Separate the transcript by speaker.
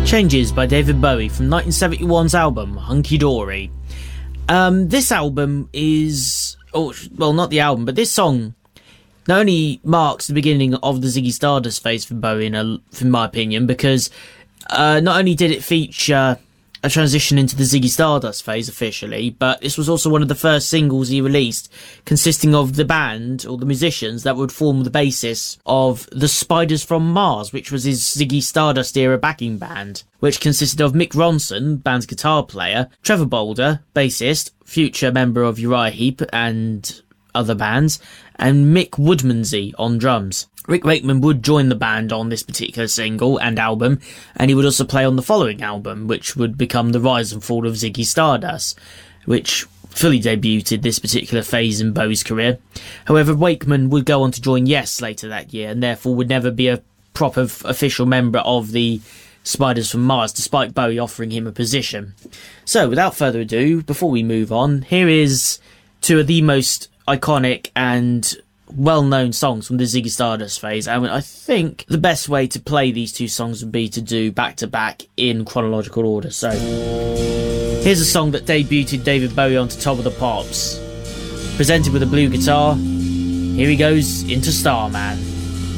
Speaker 1: Changes by David Bowie from 1971's album Hunky Dory. This album is, not the album, but this song not only marks the beginning of the Ziggy Stardust phase for Bowie, in my opinion, because not only did it feature a transition into the Ziggy Stardust phase officially, but this was also one of the first singles he released consisting of the band, or the musicians, that would form the basis of the Spiders from Mars, which was his Ziggy Stardust era backing band, which consisted of Mick Ronson, band's guitar player, Trevor Bolder, bassist, future member of Uriah Heep and other bands, and Mick Woodmansey on drums. Rick Wakeman would join the band on this particular single and album, and he would also play on the following album, which would become The Rise and Fall of Ziggy Stardust, which fully debuted this particular phase in Bowie's career. However, Wakeman would go on to join Yes later that year, and therefore would never be a proper official member of the Spiders from Mars, despite Bowie offering him a position. So, without further ado, before we move on, here is two of the most iconic and well-known songs from the Ziggy Stardust phase. And I think the best way to play these two songs would be to do back-to-back in chronological order. So, here's a song that debuted David Bowie onto Top of the Pops. Presented with a blue guitar, here he goes into Starman.